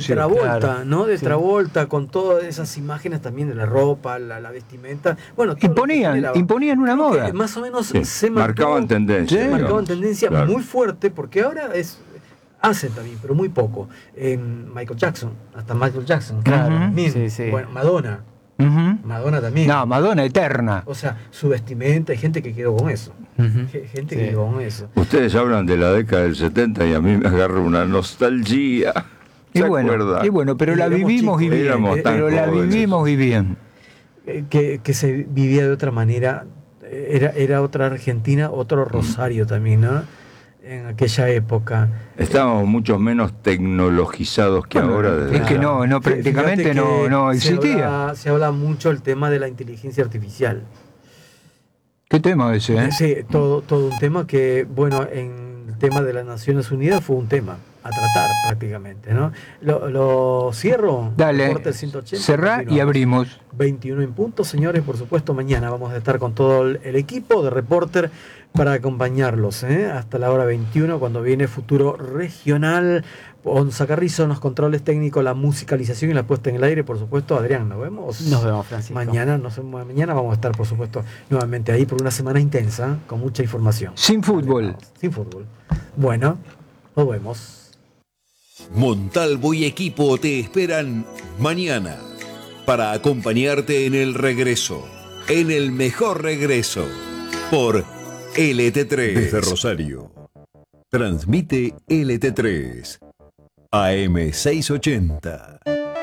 Travolta, claro. ¿no? De Sí. Travolta, con todas esas imágenes también de la ropa, la vestimenta. Bueno, todo lo que generaba. Imponían una Creo que moda. más o menos Sí, se mantuvo, marcaban tendencia. Sí. marcaban digamos. tendencia Claro. muy fuerte, porque ahora hacen también, pero muy poco. Michael Jackson, hasta Michael Jackson. Claro, También. sí, sí. Bueno, Madonna Ujú. también. No, Madonna eterna. O sea, su vestimenta, hay gente que quedó con eso. Ujú. Gente Sí. que quedó con eso. Ustedes hablan de la década del 70 y a mí me agarra una nostalgia. Y ¿Se bueno, acuerdan? pero la Éramos vivimos y chicos, bien. éramos tan Pero la jóvenes. vivimos y bien. Que se vivía de otra manera. Era otra Argentina, otro Rosario también, ¿no? En aquella época. Estábamos mucho menos tecnologizados que Bueno, ahora. es que no, prácticamente Fíjate que no existía. Se habla mucho el tema de la inteligencia artificial. ¿Qué tema ese, eh? Sí, todo un tema que, bueno, en el tema de las Naciones Unidas fue un tema a tratar prácticamente, ¿no? Lo cierro. Dale, Reporte 180, cerrá y continuamos. abrimos. 21 en punto, señores, por supuesto, mañana vamos a estar con todo el equipo de Reporter para acompañarlos, hasta la hora 21, cuando viene Futuro Regional, Onza Carrizo en los controles técnicos, la musicalización y la puesta en el aire, por supuesto. Adrián, nos vemos. Nos vemos, Francisco. Mañana vamos a estar, por supuesto, nuevamente ahí por una semana intensa, con mucha información. Sin fútbol. Sin fútbol. Bueno, nos vemos. Montalvo y equipo te esperan mañana para acompañarte en el regreso, en el mejor regreso, por LT3. Desde Rosario, transmite LT3, AM 680.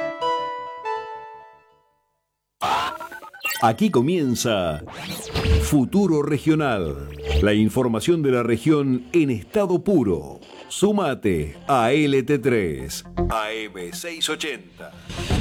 Aquí comienza Futuro Regional, la información de la región en estado puro. Súmate a LT3, AM 680.